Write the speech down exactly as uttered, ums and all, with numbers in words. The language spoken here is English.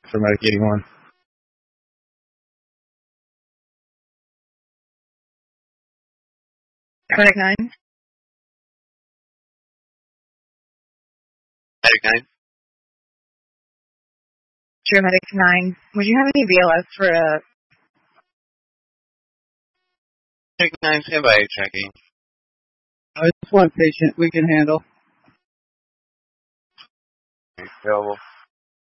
for Medic eighty-one. Medic nine. Medic nine. Sure, Medic nine. Would you have any B L S for a... Medic nine, stand by, checking. Uh, it's one patient we can handle. Available.